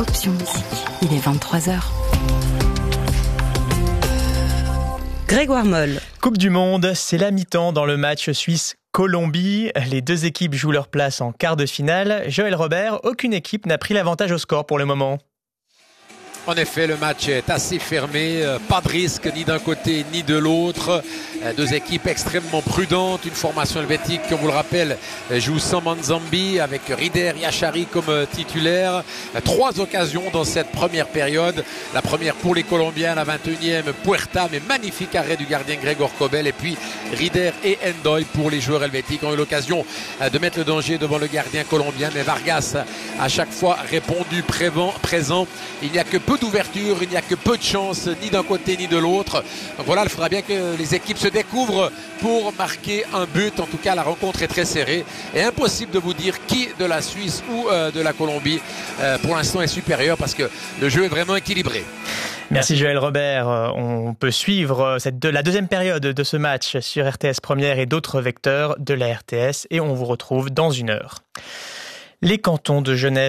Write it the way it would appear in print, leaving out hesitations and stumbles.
Option Musique. Il est 23h. Grégoire Moll. Coupe du Monde, c'est la mi-temps dans le match Suisse-Colombie. Les deux équipes jouent leur place en quart de finale. Joël Robert, aucune équipe n'a pris l'avantage au score pour le moment. En effet, le match est assez fermé, pas de risque ni d'un côté ni de l'autre. Deux équipes extrêmement prudentes, une formation helvétique qui, on vous le rappelle, joue sans Manzambi avec Rider Yachari comme titulaire. 3 occasions dans cette première période. La première pour les Colombiens, la 21e, Puerta, mais magnifique arrêt du gardien Gregor Kobel. Et puis Rider et Endoy pour les joueurs helvétiques ont eu l'occasion de mettre le danger devant le gardien colombien. Mais Vargas a chaque fois répondu présent. Il n'y a que peu d'ouverture, il n'y a que peu de chance, ni d'un côté ni de l'autre. Donc voilà, il faudra bien que les équipes se découvrent pour marquer un but. En tout cas, la rencontre est très serrée et impossible de vous dire qui de la Suisse ou de la Colombie pour l'instant est supérieur parce que le jeu est vraiment équilibré. Merci Joël Robert. On peut suivre la deuxième période de ce match sur RTS Première et d'autres vecteurs de la RTS et on vous retrouve dans 1 heure. Les cantons de Genève